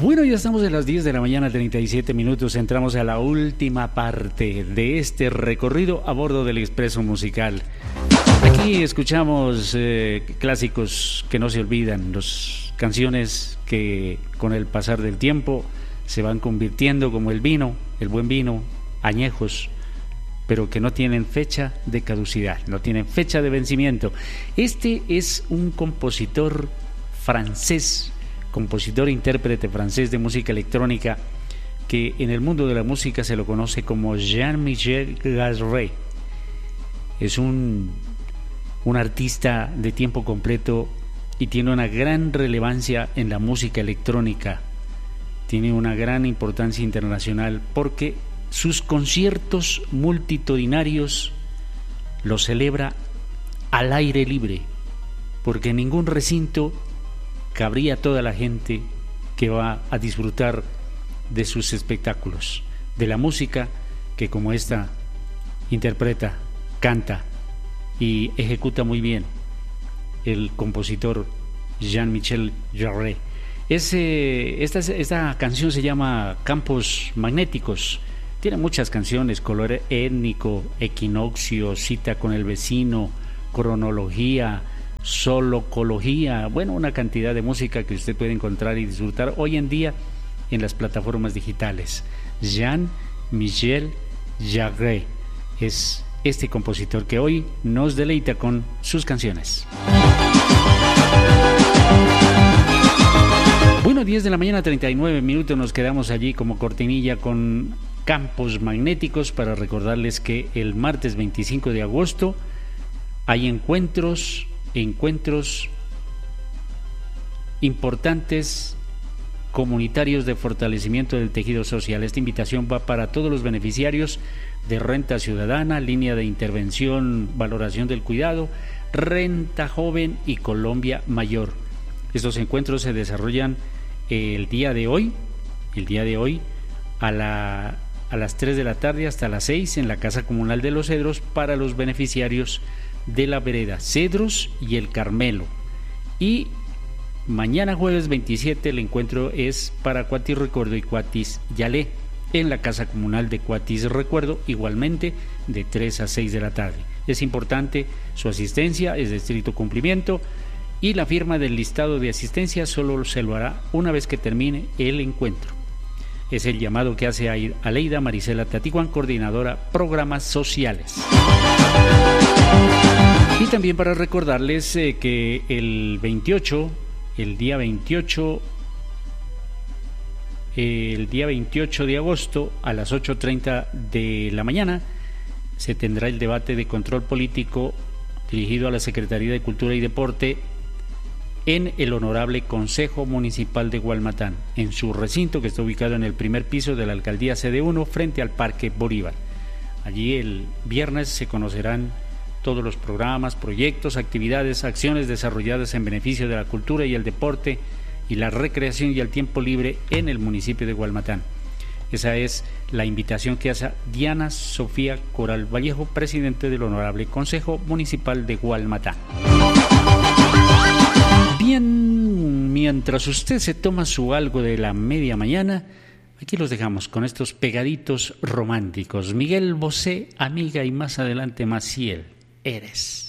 Bueno, ya estamos a las 10 de la mañana, 37 minutos. Entramos a la última parte de este recorrido a bordo del Expreso Musical. Aquí escuchamos clásicos que no se olvidan, las canciones que con el pasar del tiempo se van convirtiendo como el vino, el buen vino, añejos, pero que no tienen fecha de caducidad, no tienen fecha de vencimiento. Este es un compositor francés, compositor e intérprete francés de música electrónica, que en el mundo de la música se lo conoce como Jean-Michel Jarre. Es un artista de tiempo completo y tiene una gran relevancia en la música electrónica. Tiene una gran importancia internacional porque sus conciertos multitudinarios los celebra al aire libre, porque en ningún recinto cabría toda la gente que va a disfrutar de sus espectáculos, de la música que como esta interpreta, canta y ejecuta muy bien el compositor Jean-Michel Jarre. Esta canción se llama Campos Magnéticos. Tiene muchas canciones: Color Étnico, Equinoccio, Cita con el Vecino, Cronología, Solocología. Bueno, una cantidad de música que usted puede encontrar y disfrutar hoy en día en las plataformas digitales. Jean-Michel Jarre es este compositor que hoy nos deleita con sus canciones. Bueno, 10 de la mañana, 39 minutos, nos quedamos allí como cortinilla con Campos Magnéticos para recordarles que el martes 25 de agosto hay encuentros importantes comunitarios de fortalecimiento del tejido social. Esta invitación va para todos los beneficiarios de Renta Ciudadana, Línea de Intervención, Valoración del Cuidado, Renta Joven y Colombia Mayor. Estos encuentros se desarrollan el día de hoy a las 3 de la tarde hasta las 6 en la Casa Comunal de los Cedros para los beneficiarios de la vereda Cedros y el Carmelo. Y mañana jueves 27 el encuentro es para Cuatis Recuerdo y Cuatis Yalé en la Casa Comunal de Cuatis Recuerdo, igualmente de 3 a 6 de la tarde. Es importante su asistencia, es de estricto cumplimiento, y la firma del listado de asistencia solo se lo hará una vez que termine el encuentro. Es el llamado que hace Aleida Marisela Tatiguan, coordinadora Programas Sociales. Y también para recordarles que el día 28 de agosto a las 8:30 de la mañana se tendrá el debate de control político dirigido a la Secretaría de Cultura y Deporte en el Honorable Consejo Municipal de Gualmatán, en su recinto que está ubicado en el primer piso de la Alcaldía CD1 frente al Parque Bolívar. Allí el viernes se conocerán todos los programas, proyectos, actividades, acciones desarrolladas en beneficio de la cultura y el deporte y la recreación y el tiempo libre en el municipio de Gualmatán. Esa es la invitación que hace Diana Sofía Coral Vallejo, presidente del Honorable Consejo Municipal de Gualmatán. Bien, mientras usted se toma su algo de la media mañana, aquí los dejamos con estos pegaditos románticos. Miguel Bosé, Amiga, y más adelante Maciel, Eres.